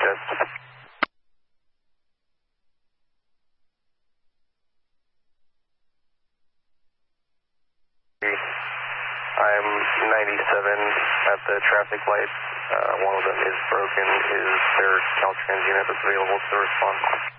10. I'm 97 at the traffic lights. One of them is broken. Is there Caltrans unit that's available to respond?